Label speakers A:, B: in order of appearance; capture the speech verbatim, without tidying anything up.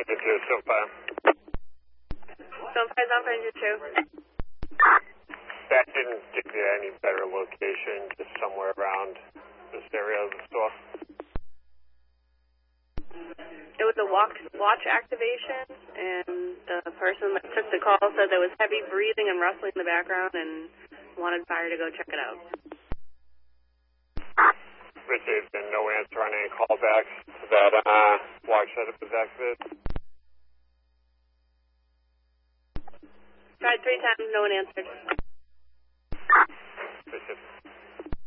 A: Engine two, SoFi.
B: SoFi's on for Engine two.
A: That didn't give you any better location, just somewhere around this area of the store.
B: It was a walk, watch activation, and the person that took the call said there was heavy breathing and rustling in the background and wanted fire to go check it out.
A: Received and no answer on any callbacks to that uh, watch setup was activated.
B: Tried three times, no one answered.
A: Received.